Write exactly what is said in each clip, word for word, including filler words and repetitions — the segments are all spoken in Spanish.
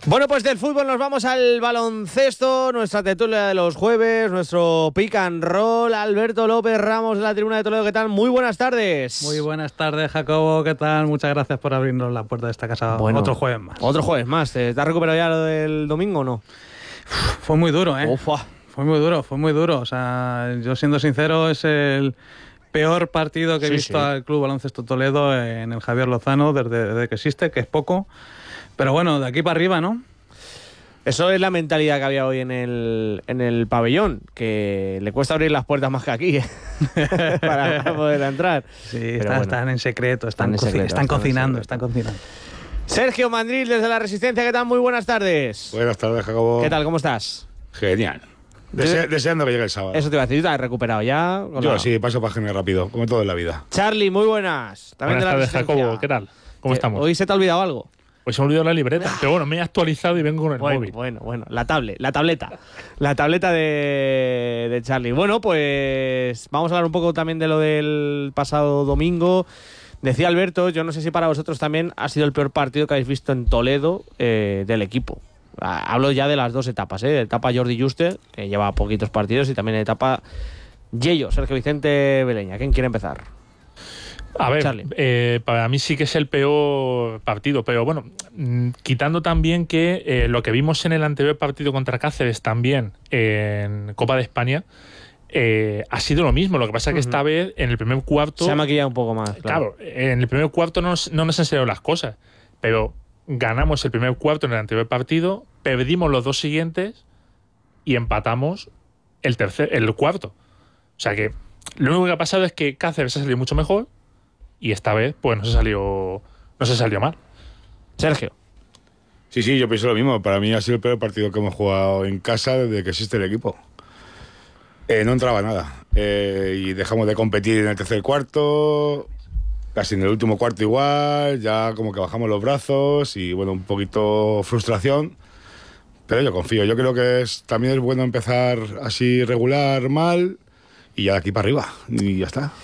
Bueno, pues del fútbol nos vamos al baloncesto, nuestra tertulia de los jueves, nuestro pick and roll. Alberto López Ramos de la Tribuna de Toledo, ¿qué tal? Muy buenas tardes. Muy buenas tardes, Jacobo, ¿qué tal? Muchas gracias por abrirnos la puerta de esta casa. Bueno, otro jueves más. Otro jueves más. ¿Te has recuperado ya lo del domingo o no? Fue muy duro, ¿eh? Ufa. Fue muy duro, fue muy duro. O sea, yo siendo sincero, es el peor partido que he sí, visto sí. al Club Baloncesto Toledo en el Javier Lozano desde, desde que existe, que es poco. Pero bueno, de aquí para arriba, ¿no? Eso es la mentalidad que había hoy en el, en el pabellón, que le cuesta abrir las puertas más que aquí, ¿eh? para, para poder entrar. Sí, Pero están, bueno, están en secreto, están, están en co secreto, están están cocinando, en están cocinando. Sergio Mandril desde La Resistencia, ¿qué tal? Muy buenas tardes. Buenas tardes, Jacobo. ¿Qué tal? ¿Cómo estás? Genial. Dese deseando que llegue el sábado. Eso te iba a decir, ¿te has recuperado ya? Yo la... sí, paso página rápido, como todo en la vida. Charlie, muy buenas. También Buenas de La tardes, Resistencia. Jacobo. ¿Qué tal? ¿Cómo ¿Que estamos? ¿Hoy se te ha olvidado algo? Pues se me ha olvidado la libreta. Pero bueno, me he actualizado y vengo con el Bueno, móvil. bueno, bueno. La tablet, la tableta. La tableta de, de Charlie. Bueno, pues vamos a hablar un poco también de lo del pasado domingo. Decía Alberto, yo no sé si para vosotros también ha sido el peor partido que habéis visto en Toledo eh, del equipo. Hablo ya de las dos etapas, ¿eh? De etapa Jordi Juste, que lleva poquitos partidos, y también de etapa Yello, Sergio Vicente Beleña. ¿Quién quiere empezar? A ver, eh, para mí sí que es el peor partido, pero bueno, mmm, quitando también que eh, lo que vimos en el anterior partido contra Cáceres también en Copa de España eh, ha sido lo mismo. Lo que pasa es que uh-huh. esta vez en el primer cuarto se ha maquillado un poco más. Claro, claro en el primer cuarto no nos, no nos enseñaron las cosas, pero ganamos el primer cuarto en el anterior partido, perdimos los dos siguientes y empatamos el tercer, el cuarto. O sea que lo único que ha pasado es que Cáceres ha salido mucho mejor. Y esta vez, pues no se salió, no se salió mal. Sergio. Sí, sí, yo pienso lo mismo. Para mí ha sido el peor partido que hemos jugado en casa desde que existe el equipo. Eh, no entraba nada. Eh, y dejamos de competir en el tercer cuarto, casi en el último cuarto igual, ya como que bajamos los brazos y bueno, un poquito frustración. Pero yo confío. Yo creo que es, también es bueno empezar así regular, mal, y ya de aquí para arriba. Y ya está.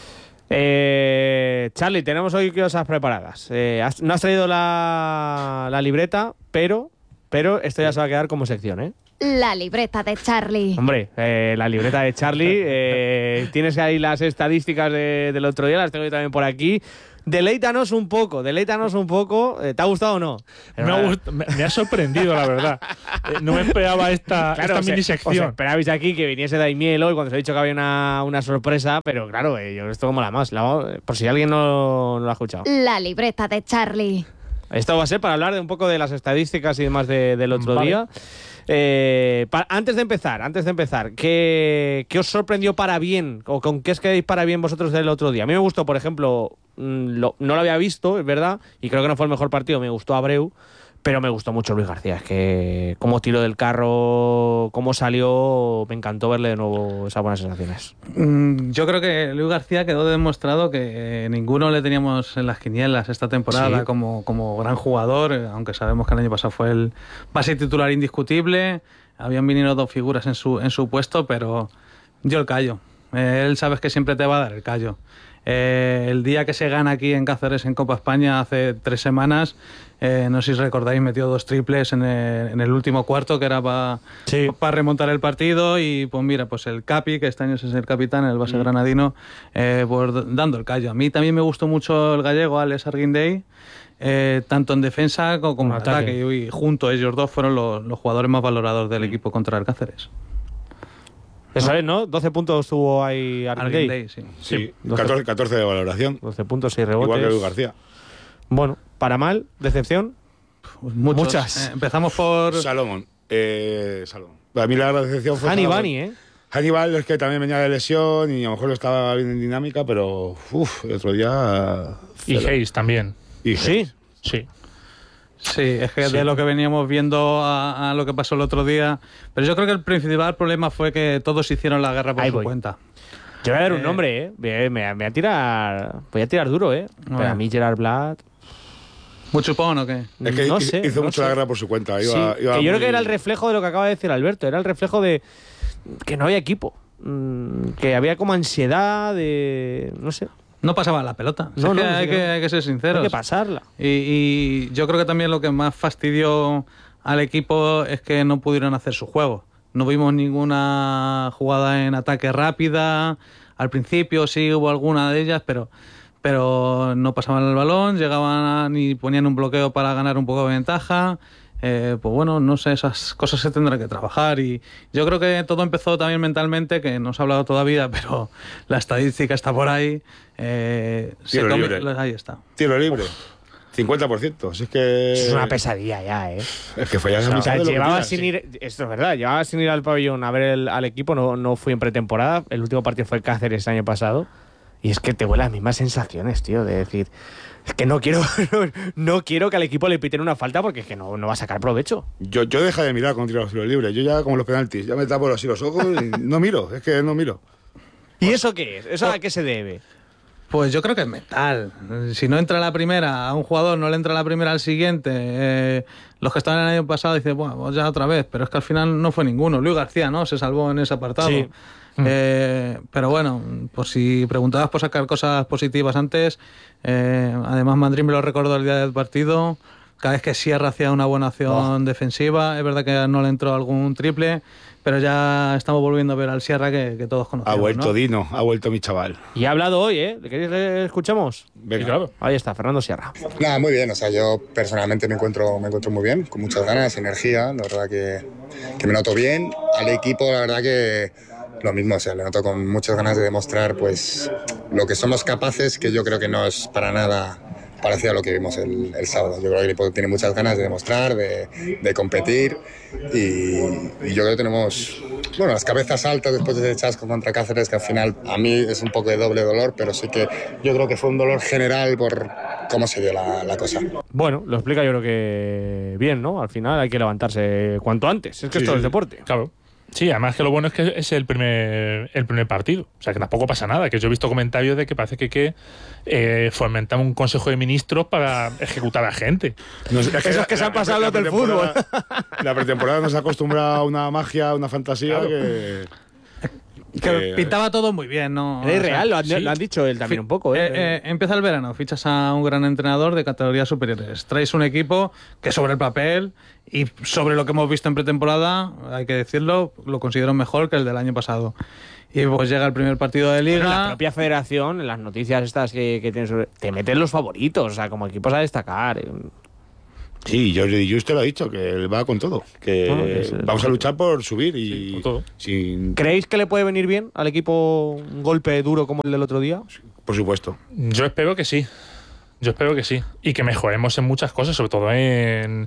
Eh, Charlie, tenemos hoy cosas preparadas. Eh, has, no has traído la, la libreta, pero, pero esto ya se va a quedar como sección, ¿eh? La libreta de Charlie. Hombre, eh, la libreta de Charlie. Eh, tienes ahí las estadísticas de, del otro día, las tengo yo también por aquí. Deleítanos un poco, deleítanos un poco. ¿Te ha gustado o no? Me ha, gust me, me ha sorprendido, la verdad. Eh, no me esperaba esta, claro, esta mini sección. Os esperabais aquí que viniese Daimiel hoy cuando os he dicho que había una, una sorpresa, pero claro, eh, yo esto como la más. La, por si alguien no, no lo ha escuchado. La libreta de Charlie. Esto va a ser para hablar de un poco de las estadísticas y demás de, del otro vale. día. Eh, pa, antes de empezar, antes de empezar, ¿qué, ¿qué os sorprendió para bien? ¿O con qué os quedáis para bien vosotros del otro día? A mí me gustó, por ejemplo, lo, no lo había visto, es verdad, y creo que no fue el mejor partido, me gustó Abreu, pero me gustó mucho Luis García. Es que cómo tiró del carro, cómo salió, me encantó verle de nuevo esas buenas sensaciones. Yo creo que Luis García quedó demostrado que ninguno le teníamos en las quinielas esta temporada sí. como, como gran jugador, aunque sabemos que el año pasado fue el base titular indiscutible, habían venido dos figuras en su, en su puesto, pero yo el callo. Él sabes que siempre te va a dar el callo. Eh, el día que se gana aquí en Cáceres en Copa España hace tres semanas, eh, no sé si recordáis, metió dos triples en el, en el último cuarto, que era para sí. pa remontar el partido, y pues mira, pues el Capi, que este año es el capitán, el base mm. granadino, eh, pues dando el callo. A mí también me gustó mucho el gallego, Alex Arguindey, eh, tanto en defensa como, como en ataque, ataque. Y, y juntos ellos dos fueron los, los jugadores más valorados del equipo contra el Cáceres. Eso es, ¿no? doce puntos tuvo ahí Arguindey, sí. Sí, catorce, catorce de valoración. doce puntos, seis rebotes. Igual que Luis García. Bueno, para mal, decepción. Pues muchos. Muchas. Eh, empezamos por Salomón. Eh, Salomón. Para mí la decepción fue Hannibal, ¿eh? Hannibal es que también venía de lesión y a lo mejor estaba bien en dinámica, pero uff, el otro día... Y Hayes también. Y sí. Sí. Sí, es que sí. de lo que veníamos viendo a, a lo que pasó el otro día. Pero yo creo que el principal problema fue que todos hicieron la guerra por Ahí su voy. cuenta. Yo voy a dar eh, un nombre, ¿eh? Me, me, me voy a tirar. Voy a tirar duro, ¿eh? No, Pero a mí Gerard Blatt. ¿Mucho chupón o qué? Es que no hizo, sé, hizo no mucho sé. la guerra por su cuenta. Iba, Sí, iba que yo muy... creo que era el reflejo de lo que acaba de decir Alberto. Era el reflejo de que no había equipo. Mm, que había como ansiedad de. No sé. No pasaba la pelota. No, es no, que, no hay, sé que que no. hay que ser sinceros. Hay que pasarla. Y, y yo creo que también lo que más fastidió al equipo es que no pudieron hacer su juego. No vimos ninguna jugada en ataque rápida. Al principio sí hubo alguna de ellas, pero, pero no pasaban el balón, llegaban y ponían un bloqueo para ganar un poco de ventaja. Eh, pues bueno, no sé, esas cosas se tendrán que trabajar, y yo creo que todo empezó también mentalmente, que no se ha hablado todavía, pero la estadística está por ahí. Eh, Tiro se libre. come, ahí está. Tiro libre. cincuenta por ciento. Si es que... Es una pesadilla ya, ¿eh? Es que fallas la O mitad sea, de lo que llevaba tiras, sin sí. ir, esto es verdad, llevaba sin ir al pabellón a ver el, al equipo, no, no fui en pretemporada, el último partido fue el Cáceres el año pasado, y es que te huele las mismas sensaciones, tío, de decir, es que no quiero, no, no quiero que al equipo le piten una falta porque es que no, no va a sacar provecho. Yo, yo dejo de mirar cuando tiro los tiros libres. Yo ya, como los penaltis, ya me tapo así los ojos y no miro. Es que no miro. ¿Y eso qué es? ¿Eso a qué se debe? Pues yo creo que es mental. Si no entra la primera a un jugador, no le entra la primera al siguiente. Eh, los que estaban el año pasado dicen, bueno, pues ya otra vez, pero es que al final no fue ninguno. Luis García, ¿no? Se salvó en ese apartado. Sí. Eh, pero bueno, pues si preguntabas por sacar cosas positivas antes, eh, además Madrid me lo recordó el día del partido. Cada vez que Sierra hacía una buena acción oh. defensiva, es verdad que no le entró algún triple, pero ya estamos volviendo a ver al Sierra que, que todos conocemos. Ha vuelto, ¿no? Dino, ha vuelto mi chaval. Y ha hablado hoy, ¿eh? ¿Queréis que escuchemos? Venga. Sí, claro. Ahí está, Fernando Sierra. Nada, muy bien. O sea, yo personalmente me encuentro, me encuentro muy bien, con muchas ganas, energía. La verdad que, que me noto bien. Al equipo, la verdad que lo mismo. O sea, le noto con muchas ganas de demostrar pues lo que somos capaces, que yo creo que no es para nada parecido a lo que vimos el, el sábado. Yo creo que el equipo tiene muchas ganas de demostrar, de, de competir, y, y yo creo que tenemos bueno, las cabezas altas después de ese chasco contra Cáceres, que al final a mí es un poco de doble dolor, pero sí que yo creo que fue un dolor general por cómo se dio la, la cosa. Bueno, lo explica yo creo que bien, ¿no? Al final hay que levantarse cuanto antes, es que Sí, esto sí. es deporte. Claro. Sí, además que lo bueno es que es el primer el primer partido. O sea, que tampoco pasa nada. Que yo he visto comentarios de que parece que hay que eh, fomentar un consejo de ministros para ejecutar a gente. No, es que Esos que se han pasado los del fútbol. La pretemporada nos ha acostumbrado a una magia, a una fantasía Claro. que... Que que- pintaba todo muy bien, ¿no? Es O sea, real, lo han, sí. lo han dicho él también un poco, ¿eh? Eh, eh, empieza el verano, fichas a un gran entrenador de categorías superiores. Traes un equipo que sobre el papel y sobre lo que hemos visto en pretemporada, hay que decirlo, lo considero mejor que el del año pasado. Y pues llega el primer partido de liga. Bueno, la propia federación, en las noticias estas que, que tienes, sobre- te meten los favoritos, o sea, como equipos a destacar. eh. Sí, Jordi Juste lo ha dicho, que él va con todo. Que Bueno, que es- vamos a luchar por subir y... Sí, con todo. Sin, ¿Creéis que le puede venir bien al equipo un golpe duro como el del otro día? por supuesto. Yo espero que sí. Yo espero que sí. Y que mejoremos en muchas cosas, sobre todo en,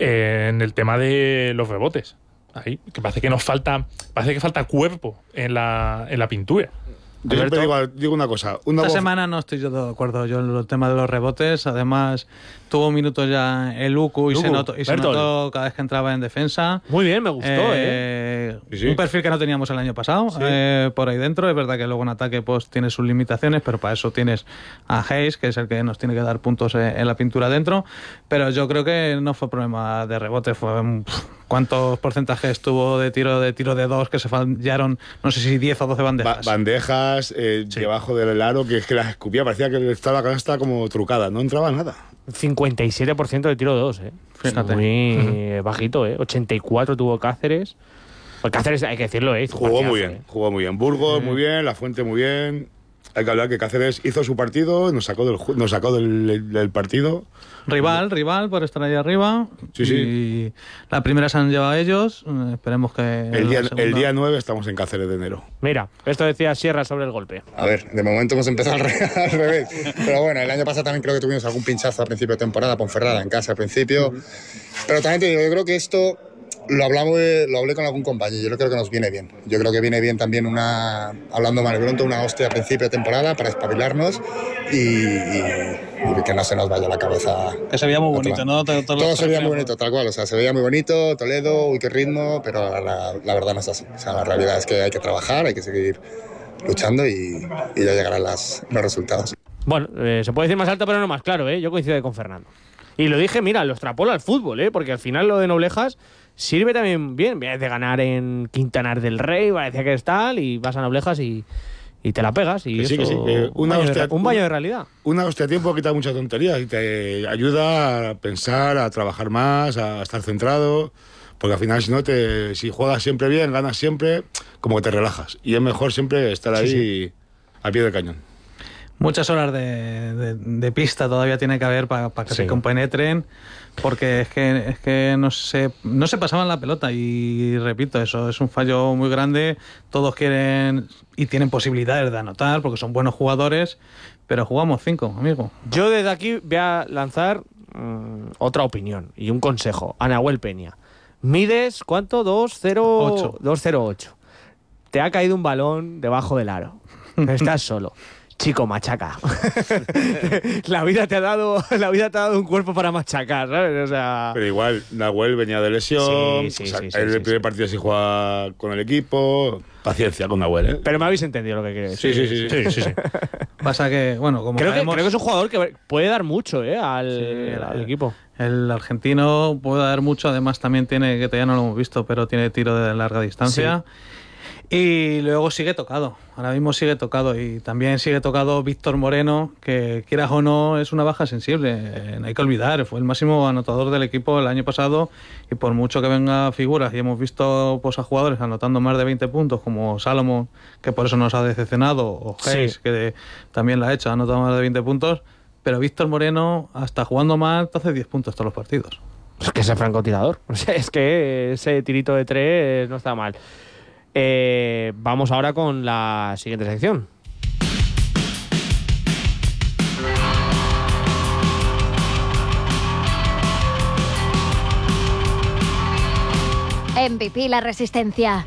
en el tema de los rebotes. Ahí, que parece que nos falta, parece que falta cuerpo en la, en la pintura. Yo siempre Alberto. digo, digo una cosa. Una Esta voz- semana no estoy yo de acuerdo yo en el tema de los rebotes. Además, tuvo minutos ya el Uku y, Uku, se notó, y se Bertol. notó cada vez que entraba en defensa. Muy bien, me gustó, ¿eh? Eh, Sí, sí. Un perfil que no teníamos el año pasado eh, por ahí dentro. Es verdad que luego en ataque pues tiene sus limitaciones, pero para eso tienes a Hayes, que es el que nos tiene que dar puntos eh, en la pintura dentro. Pero yo creo que no fue problema de rebote. Fue mm, pf, cuántos porcentajes tuvo de tiro de tiro de dos que se fallaron, no sé si diez o doce ba- bandejas. bandejas eh, Sí. debajo del aro, que es que las escupía, parecía que estaba la canasta como trucada, no entraba nada. cincuenta y siete por ciento de tiro dos, ¿eh? Fíjate. Muy bajito, ¿eh? ochenta y cuatro tuvo Cáceres. Pues Cáceres, hay que decirlo, ¿eh? Hizo Jugó partidazo, muy bien, ¿eh? jugó muy bien. Burgos muy bien, La Fuente muy bien. Hay que hablar que Cáceres hizo su partido, nos sacó del, ju- nos sacó del, del partido. Rival, rival, por estar ahí arriba. Sí, sí. Y la primera se han llevado ellos. Eh, esperemos que. El día, la segunda- el día nueve estamos en Cáceres de enero. Mira, esto decía Sierra sobre el golpe. A ver, de momento hemos empezado al, re- al revés. Pero bueno, el año pasado también creo que tuvimos algún pinchazo a principio de temporada, Ponferrada en casa al principio. Pero también te digo, yo creo que esto lo hablamos, lo hablé con algún compañero, yo creo que nos viene bien. Yo creo que viene bien también una, hablando mal y pronto, una hostia a principio de temporada para espabilarnos y, y- y que no se nos vaya la cabeza. Que se veía muy Otro bonito, lado. ¿no? Todo, todo Todo lo- se veía muy bonito, tal cual. O sea, se veía muy bonito, Toledo, uy, qué ritmo, pero la, la- la verdad no es así. O sea, la realidad es que hay que trabajar, hay que seguir luchando y, y ya llegarán las, los resultados. Bueno, eh, se puede decir más alto, pero no más claro, ¿eh? Yo coincido con Fernando. Y lo dije, mira, lo extrapola al fútbol, ¿eh? Porque al final lo de Noblejas sirve también bien. Vienes de ganar en Quintanar del Rey, parecía que es tal, y vas a Noblejas y, y te la pegas y Que sí, eso, que sí, que un, una baño de, hostia- un baño de realidad. Una hostia a tiempo quita muchas tonterías y te ayuda a pensar, a trabajar más, a estar centrado. Porque al final, si no, te, si juegas siempre bien, ganas siempre, como que te relajas. Y es mejor siempre estar ahí Sí, sí. al pie del cañón. Muchas horas de, de- de pista todavía tiene que haber para que Sí. se compenetren, porque es que, es que no, se, no se pasaban la pelota. Y repito, eso es un fallo muy grande. Todos quieren y tienen posibilidades de anotar porque son buenos jugadores, pero jugamos cinco, amigo. Yo desde aquí voy a lanzar mm, otra opinión y un consejo a Nahuel Peña. Mides, ¿cuánto? dos cero ocho. Te ha caído un balón debajo del aro. Estás solo. Chico, machaca. la vida te ha dado, la vida te ha dado un cuerpo para machacar, ¿sabes? O sea, Pero igual, Nahuel venía de lesión, Sí, sí, o sea, sí, sí, el sí, primer sí. partido sí juega con el equipo. Paciencia con Nahuel, ¿eh? pero me habéis entendido lo que quiero decir. Sí, sí, sí. Sí, sí, sí. Pasa que, bueno, como Creo que, sabemos, creo que es un jugador que puede dar mucho, ¿eh? Al, Sí, al el- equipo. el argentino puede dar mucho. Además, también tiene, que todavía no lo hemos visto, pero tiene tiro de larga distancia. Y luego sigue tocado. Ahora mismo sigue tocado. Y también sigue tocado Víctor Moreno, que quieras o no, es una baja sensible. Eh, no hay que olvidar, fue el máximo anotador del equipo el año pasado. Y por mucho que venga figuras, y hemos visto pues, a jugadores anotando más de veinte puntos, como Salomón, que por eso nos ha decepcionado, o Hayes, Sí. que también la ha hecho, ha anotado más de veinte puntos. Pero Víctor Moreno, hasta jugando mal, te hace diez puntos todos los partidos. Es que es el francotirador. O sea, es que ese tirito de tres no está mal. Eh, vamos ahora con la siguiente sección. M V P La Resistencia.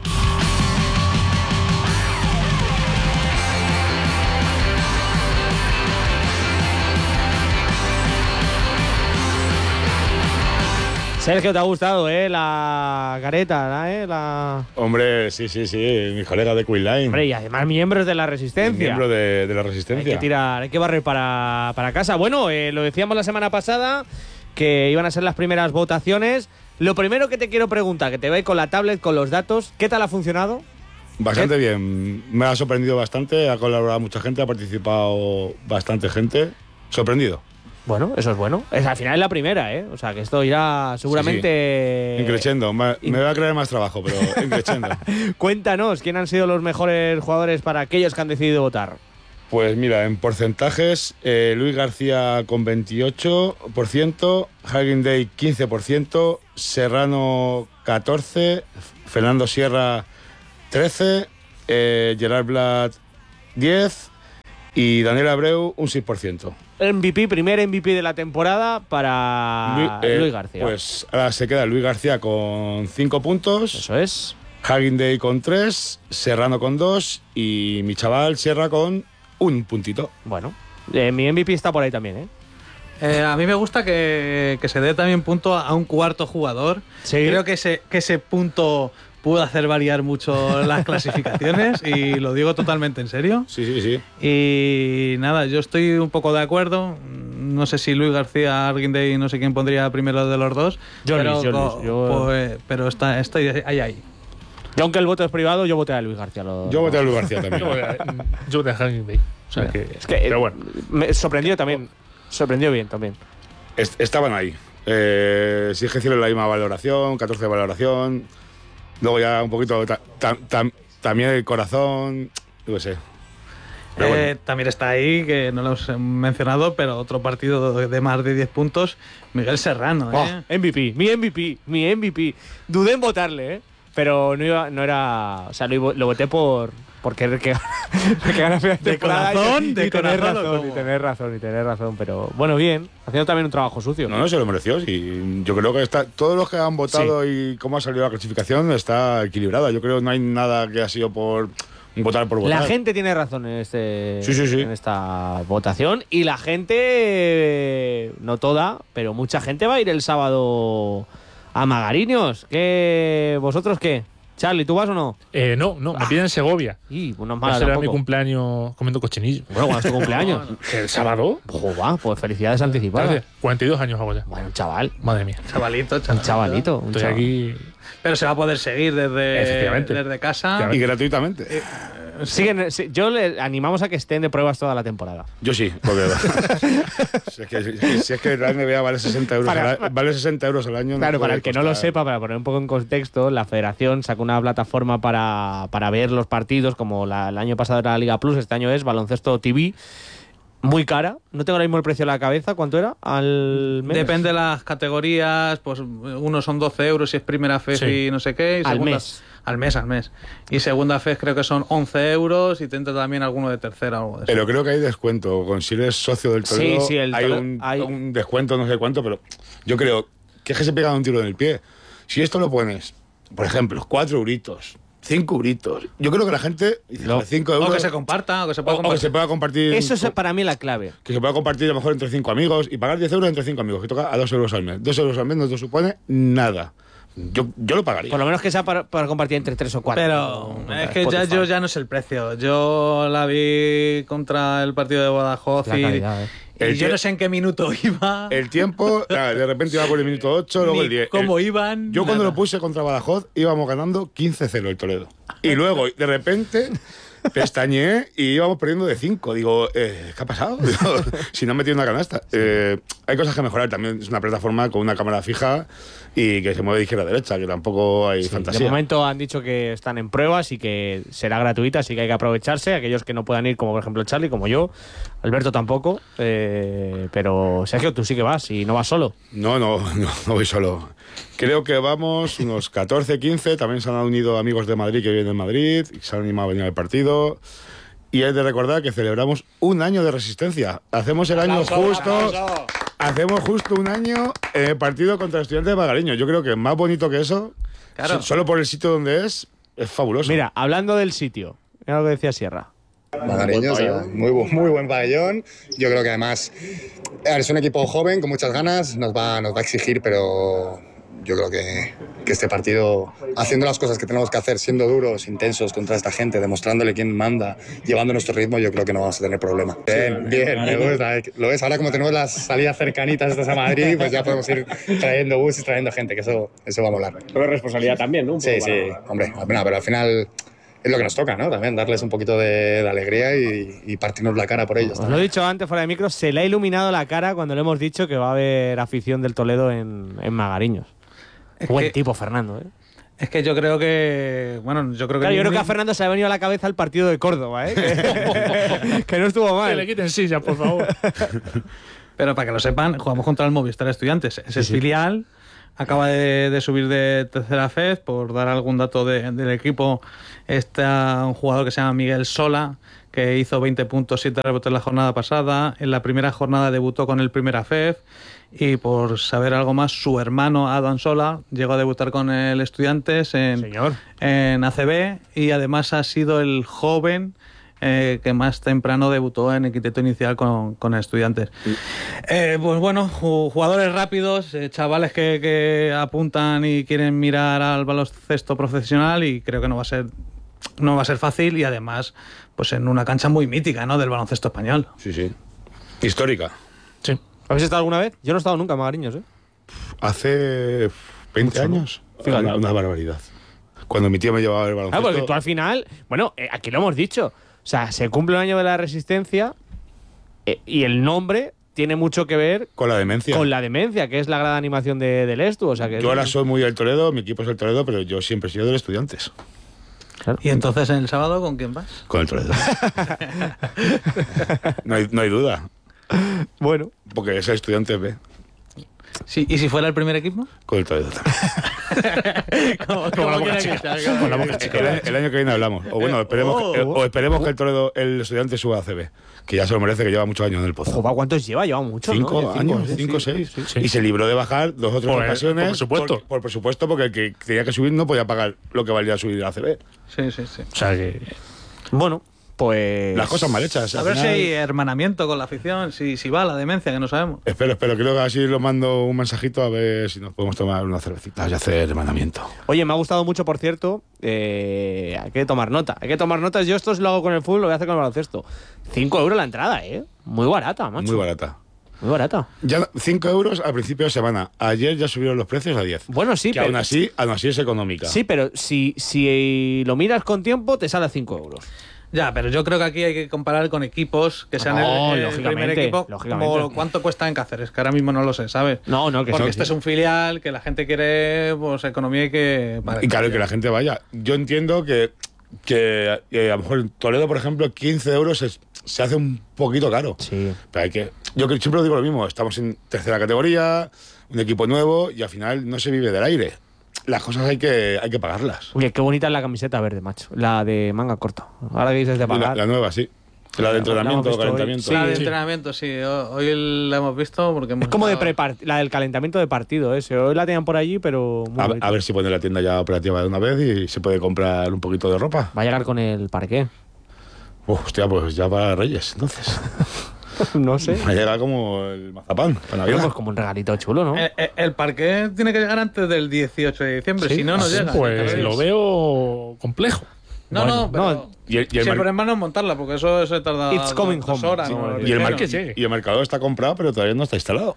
Sergio, te ha gustado, ¿eh? La careta, ¿eh? La... Hombre, sí, sí, sí, mi colega de Queen Line. Hombre, y además miembros de la Resistencia. Miembro de, de la Hay Resistencia. que tirar, hay que barrer para, para casa. Bueno, eh, lo decíamos la semana pasada, que iban a ser las primeras votaciones. Lo primero que te quiero preguntar, que te veis con la tablet, con los datos, ¿qué tal ha funcionado? Bastante bien. Me ha sorprendido bastante. Ha colaborado mucha gente, ha participado bastante gente. Sorprendido. Bueno, eso es bueno. Es, al final es la primera, ¿eh? O sea, que esto irá seguramente... Increchendo. Me, in- me va a creer más trabajo, pero increchendo. Cuéntanos, ¿quién han sido los mejores jugadores para aquellos que han decidido votar? Pues mira, en porcentajes, eh, Luis García con veintiocho por ciento, Hagen Day quince por ciento, Serrano catorce por ciento, Fernando Sierra trece por ciento, eh, Gerard Blatt diez por ciento y Daniel Abreu un seis por ciento. M V P, primer M V P de la temporada para Luis, eh, Luis García. Pues ahora se queda Luis García con cinco puntos, Eso es. Hagen Day con tres, Serrano con dos y mi chaval Sierra con un puntito. Bueno, eh, mi M V P está por ahí también, ¿eh? Eh, a mí me gusta que, que se dé también punto a un cuarto jugador. Sí. Creo que ese, que ese punto puede hacer variar mucho las clasificaciones y lo digo totalmente en serio. Sí, sí, sí. Y nada, yo estoy un poco de acuerdo. No sé si Luis García, Arguindey, no sé quién pondría primero de los dos. Yo pero, Luis, yo co- Luis, yo- pues, pero está, estoy ahí, ahí. Yo, aunque el voto es privado, yo voté a Luis García. Lo- Yo voté a Luis García también. Yo voy a- yo voy a Hagen Day. O sea que, Es que, eh, pero bueno. me sorprendió también. Sorprendió bien también. Est- estaban ahí. Eh, sí, es que hicieron la misma valoración, catorce de valoración. Luego ya un poquito ta- ta- tam- también el corazón, yo qué sé. Pero Eh, bueno. También está ahí, que no lo hemos mencionado, pero otro partido de, de más de diez puntos, Miguel Serrano. Oh, ¿eh? M V P, mi M V P, mi M V P. Dudé en votarle, ¿eh? Pero no, iba, no era. O sea, lo, lo voté por. Por querer que, que gane la final De temporada corazón, y, de y tener corazón, ¿o razón, y cómo? tener razón, y tener razón. Pero bueno, bien. Haciendo también un trabajo sucio. No, no, se lo mereció. Sí. Yo creo que está, todos los que han votado y cómo ha salido la clasificación está equilibrada. Yo creo que no hay nada que ha sido por votar por votar. La gente tiene razón en, este, Sí, sí, sí. en esta votación y la gente, eh, no toda, pero mucha gente va a ir el sábado a Magariños. ¿Qué, ¿Vosotros qué? Charlie, ¿tú vas o no? Eh, no, no, me piden en Segovia. Y unos Va a malas ser mi tampoco. cumpleaños comiendo cochinillo. Bueno, cuando es tu cumpleaños. ¿El sábado? Joder, pues felicidades anticipadas. Hace cuarenta y dos años hago ya. Bueno, un chaval. Madre mía. Chavalito, Un chavalito. chavalito. Un Estoy chaval. aquí. Pero se va a poder seguir desde, Efectivamente. desde casa. Y gratuitamente. Siguen, sí, yo le animamos a que estén de pruebas toda la temporada. Yo sí, porque si es que, si, si es que la N B A vale sesenta euros, Para- al, vale sesenta euros al año. Claro, no para puede el que no lo costar. sepa, para poner un poco en contexto, la federación sacó una plataforma para, para ver los partidos, como la- el año pasado era la Liga Plus, este año es Baloncesto T V, muy cara. No tengo ahora mismo el precio en la cabeza, ¿cuánto era? Al mes. Depende de las categorías, pues unos son doce euros si es primera F E S Sí. y no sé qué. Y Al segunda- mes. Al mes, al mes. Y segunda F E S creo que son once euros y te entra también alguno de tercera o algo de eso. Pero creo que hay descuento. Con si eres socio del Toledo, Sí, sí, el hay, Toledo- un, hay- un descuento, no sé cuánto, pero yo creo que es que se pega un tiro en el pie. Si esto lo pones, por ejemplo, cuatro euritos, cinco euritos, yo creo que la gente dice, No. cinco euros. O que se comparta, o que se o- pueda o que compartir. se pueda compartir. Eso es para mí la clave. Que se pueda compartir a lo mejor entre cinco amigos y pagar diez euros entre cinco amigos, que toca a dos euros al mes. Dos euros al mes no te supone nada. Yo, yo lo pagaría. Por lo menos que sea para, para compartir entre tres o cuatro. Pero No, es que ya, Spotify. yo ya no sé el precio. Yo la vi contra el partido de Badajoz La y, calidad, eh. y El yo tie- no sé en qué minuto iba, El tiempo, nada, de repente iba por el minuto ocho, luego ni el diez. cómo El- iban. Yo cuando nada. lo puse contra Badajoz íbamos ganando quince cero el Toledo. Y luego, de repente, pestañeé y íbamos perdiendo de cinco. Digo, eh, ¿qué ha pasado? Digo, si no he metido una canasta. Eh, hay cosas que mejorar. También es una plataforma con una cámara fija y que se mueve de izquierda a derecha, que tampoco hay Sí, de fantasía. momento han dicho que están en pruebas y que será gratuita, así que hay que aprovecharse. Aquellos que no puedan ir, como por ejemplo Charlie, como yo, Alberto tampoco. eh, pero Sergio, tú sí que vas y no vas solo. No, no, no, no voy solo. Creo que vamos unos catorce, quince. También se han unido amigos de Madrid que viven en Madrid y se han animado a venir al partido. Y es de recordar que celebramos un año de resistencia. Hacemos el año justo. Hacemos justo un año en el partido contra Estudiantes de Magariños. Yo creo que más bonito que eso, Claro. so- solo por el sitio donde es, es fabuloso. Mira, hablando del sitio, era lo que decía Sierra. Magariños, muy, bu- muy buen pabellón. Yo creo que además a ver, es un equipo joven con muchas ganas, nos va, nos va a exigir, pero yo creo que, que este partido, haciendo las cosas que tenemos que hacer, siendo duros, intensos contra esta gente, demostrándole quién manda, llevando nuestro ritmo, yo creo que no vamos a tener problema. Bien, bien, me gusta. Lo ves, ahora como tenemos las salidas cercanitas estas a Madrid, pues ya podemos ir trayendo bus y trayendo gente, que eso, eso va a molar. Pero responsabilidad también, ¿no? Un Sí, poco sí, para- hombre, bueno, pero al final es lo que nos toca, ¿no? También darles un poquito de, de alegría y, y partirnos la cara por ellos. Os lo he dicho antes fuera de micro, se le ha iluminado la cara cuando le hemos dicho que va a haber afición del Toledo en, en Magariños. Es Buen que- tipo, Fernando, ¿eh? Es que yo creo que. Bueno, yo creo que. Claro, yo ni- creo que a Fernando se le ha venido a la cabeza el partido de Córdoba, ¿eh? Que, que no estuvo Que mal. le quiten sillas, por favor. Pero para que lo sepan, jugamos contra el Movistar Estudiantes. Ese es filial. Acaba de, de subir de tercera F E S. Por dar algún dato de- del equipo, está un jugador que se llama Miguel Sola, que hizo veinte puntos, siete rebotes en la jornada pasada. En la primera jornada debutó con el primera F E S. Y por saber algo más, su hermano Adam Sola llegó a debutar con el Estudiantes en, Señor. en A C B. Y además ha sido el joven eh, que más temprano debutó en el quinteto inicial con, con Estudiantes. Eh, pues bueno, ju- jugadores rápidos, eh, chavales que, que apuntan y quieren mirar al baloncesto profesional, y creo que no va a ser no va a ser fácil, y además pues en una cancha muy mítica, ¿no?, del baloncesto español. Sí, sí. Histórica. Sí. ¿Habéis estado alguna vez? Yo no he estado nunca en Magariños, ¿eh? Hace veinte Mucho, ¿no? años. Fíjate. Una, una barbaridad. Cuando mi tío me llevaba el Ah, baloncesto. porque tú al final, bueno, eh, aquí lo hemos dicho, o sea, se cumple un año de la Resistencia eh, y el nombre tiene mucho que ver Con la demencia. con la demencia, que es la gran animación de, del Estu, o sea que Yo ahora soy muy del Toledo, mi equipo es el Toledo, pero yo siempre he sido del Estudiantes. Y entonces el sábado, ¿con quién vas? Con el Toledo. no, hay, no hay duda. bueno, Porque es el Estudiantes B. Sí, ¿y si fuera el primer equipo? Con el Toledo también. ¿Cómo, Con la boca chica. Con la boca chica. El, año- el año que viene hablamos. O bueno, esperemos, Oh, que, eh, oh, o esperemos que el Toledo, el Estudiante suba a C B. Que ya se lo merece, que lleva muchos años en el pozo. Joder, ¿cuántos lleva? Lleva mucho, Cinco ¿no? años, sí, cinco o sí, seis. sí, sí. Y se libró de bajar dos o tres Por- ocasiones. por presupuesto. Por, por presupuesto, porque el que tenía que subir no podía pagar lo que valía subir a C B. Sí, sí, sí. O sea que. Bueno, pues... Las cosas mal hechas. A al ver si final- hay hermanamiento con la afición, si, si va la demencia, que no sabemos. Espero, espero. Creo que así lo mando un mensajito a ver si nos podemos tomar unas cervecitas y hacer hermanamiento. Oye, me ha gustado mucho, por cierto, eh, hay que tomar nota. Hay que tomar notas. Yo esto lo hago con el fútbol, lo voy a hacer con el baloncesto. Cinco euros la entrada, ¿eh? Muy barata, macho. Muy barata. Muy barata. Ya cinco euros al principio de semana. Ayer ya subieron los precios a diez. Bueno, sí, que pero... aún así, aún así es económica. Sí, pero si, si lo miras con tiempo, te sale a cinco euros. Ya, pero yo creo que aquí hay que comparar con equipos que sean No, el, el lógicamente, primer equipo. lógicamente. Como cuánto cuesta en Cáceres, que ahora mismo no lo sé, ¿sabes? No, no, que Porque sí, que este sí. es un filial, que la gente quiere pues economía y que... Y claro, que la gente vaya. Yo entiendo que, que eh, a lo mejor en Toledo, por ejemplo, quince euros es- se hace un poquito caro. Sí. Pero hay que. Yo que siempre digo lo mismo, estamos en tercera categoría, un equipo nuevo y al final no se vive del aire. Las cosas hay que, hay que pagarlas. Oye, qué bonita es la camiseta verde, macho. La de manga corto. Ahora que dices de La, pagar. la nueva, sí. La de La entrenamiento, hemos visto hoy. calentamiento. Sí, la de sí. entrenamiento, sí. Ho- Hoy la hemos visto porque hemos Es como de estado- prepar la del calentamiento de partido, ese. Hoy la tenían por allí, pero muy A, bonita. a ver si pone la tienda ya operativa de una vez y se puede comprar un poquito de ropa. Va a llegar con el parqué. Uf, hostia, pues ya para Reyes, entonces. No sé. Va a llegar como el mazapán para Pero Navidad. pues como un regalito chulo, ¿no? El, el- el parqué tiene que llegar antes del dieciocho de diciembre, Sí, si no, no así, llega. Pues ¿sabes? lo veo complejo. No, Bueno, no, pero... no. Y el, y el Si el mar- problema no es montarla, porque eso se tarda It's coming dos home. horas. Sí, ¿no? y el, mar- que llegue. y el mercado está comprado, pero todavía no está instalado.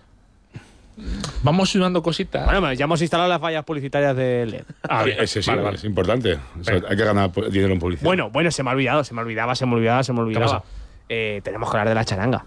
Vamos sumando cositas. Bueno, ya hemos instalado las fallas publicitarias de L E D. Ah, bien. Ese sí, Vale, vale. es importante. O sea, Venga. hay que ganar po- dinero en publicidad. Bueno, bueno, se me ha olvidado, se me olvidaba, se me olvidaba, se me olvidaba. pasa? Eh, tenemos que hablar de la charanga.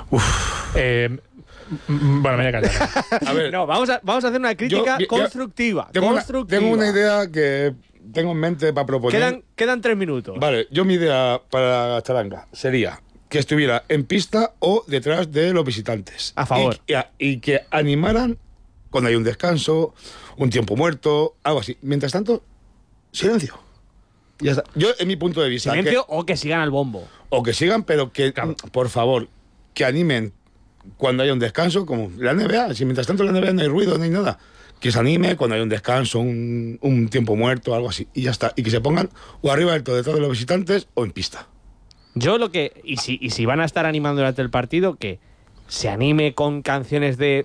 Eh, m- m- bueno, me voy a callar. a ver, No, vamos a, vamos a hacer una crítica Yo- yo- constructiva. tengo, una, constructiva. tengo una idea que tengo en mente para proponer. Quedan, quedan tres minutos. Vale, yo mi idea para la charanga sería que estuviera en pista o detrás de los visitantes. A favor. Y, y a- y que animaran cuando hay un descanso, un tiempo muerto, algo así. Mientras tanto, silencio. Ya está. Yo, en mi punto de vista. Silencio que- o que sigan al bombo. o que sigan, pero que, por favor, que animen cuando haya un descanso, como la N B A. Si mientras tanto en la N B A no hay ruido, no hay nada. Que se anime cuando hay un descanso, un, un tiempo muerto, algo así. Y ya está. Y que se pongan o arriba del todo detrás de los visitantes o en pista. Yo lo que. Y si, y si van a estar animando durante el partido, que se anime con canciones de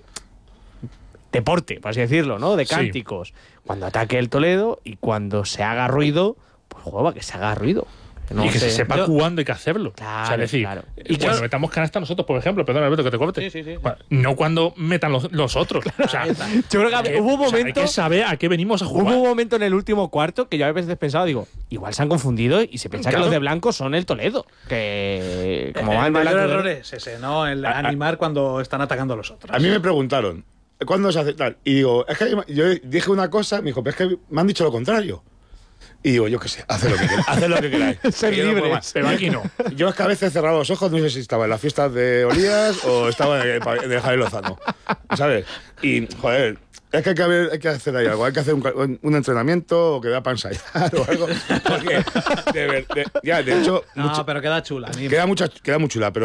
deporte, por así decirlo, ¿no? De Sí. cánticos. Cuando ataque el Toledo y cuando se haga ruido, pues juega que se haga ruido. No y que sé. se sepa Yo- cuándo hay que hacerlo. Claro, o sea, es decir, claro. y Y cuando yo- metamos canasta nosotros, por ejemplo, perdón, Alberto, que te corte. Sí, sí, sí. Bueno, no cuando metan los, los otros. O sea, Yo creo que que- hubo un o sea, momento. hay que saber a qué venimos a Hubo jugar. un momento en el último cuarto que yo a veces pensaba, digo, igual se han confundido y se piensa Claro. que los de blanco son el Toledo. Que como el van de mayor blanco. error es ese, ¿no? El A- a- animar cuando están atacando a los otros. A mí me preguntaron, ¿cuándo se hace tal? Y digo, es que yo dije una cosa, me dijo, pero es que me han dicho lo contrario. Y digo, yo qué sé, haced lo que queráis. Haced lo que queráis. Ser Que yo no puedo libres. más. Pero aquí no. Yo es que a veces he cerrado los ojos, no sé si estaba en las fiestas de Olías o estaba en el, pa- en el Javier Lozano. ¿Sabes? Y, joder, es que hay que, haber- hay que hacer ahí algo. Hay que hacer un, ca- un- un entrenamiento o que vea para ensayar o algo. Porque, de ver- de- ya, de hecho, No, mucha- pero queda chula. anima. queda, mucha, queda muy chula, pero